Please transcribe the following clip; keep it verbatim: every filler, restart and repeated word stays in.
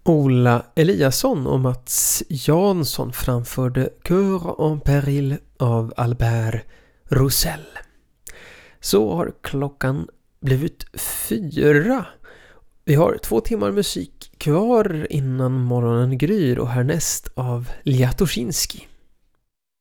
Ola Eliasson och Mats Jansson framförde Cœur en péril av Albert Roussel. Så har klockan blivit fyra. Vi har två timmar musik kvar innan morgonen gryr och härnäst av Liatoszynski.